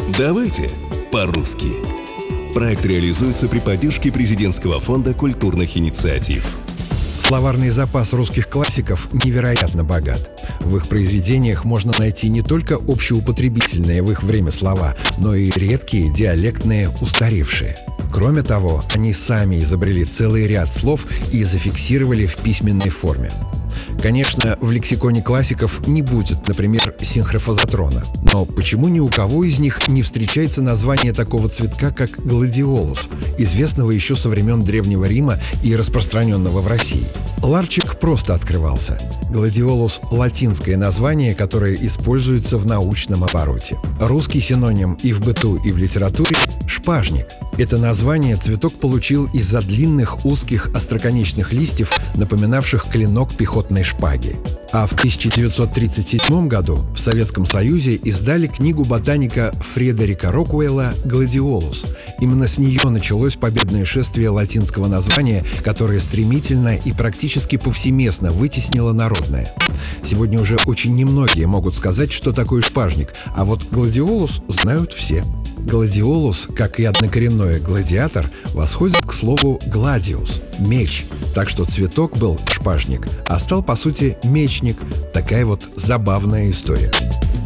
Давайте по-русски. Проект реализуется при поддержке Президентского фонда культурных инициатив. Словарный запас русских классиков невероятно богат. В их произведениях можно найти не только общеупотребительные в их время слова, но и редкие диалектные устаревшие. Кроме того, они сами изобрели целый ряд слов и зафиксировали в письменной форме. Конечно, в лексиконе классиков не будет, например, синхрофазотрона. Но почему ни у кого из них не встречается название такого цветка, как гладиолус, известного еще со времен Древнего Рима и распространенного в России? Ларчик просто открывался. Гладиолус – латинское название, которое используется в научном обороте. Русский синоним и в быту, и в литературе – шпажник. Это название цветок получил из-за длинных узких остроконечных листьев, напоминавших клинок пехотной шпаги. А в 1937 году в Советском Союзе издали книгу ботаника Фредерика Рокуэлла «Гладиолус». Именно с нее началось победное шествие латинского названия, которое стремительно и практически повсеместно вытеснило народное. Сегодня уже очень немногие могут сказать, что такое шпажник, а вот гладиолус знают все. Гладиолус, как и однокоренное гладиатор, восходит к слову «гладиус» – меч. Так что цветок был шпажник, а стал, по сути, мечник. Такая вот забавная история.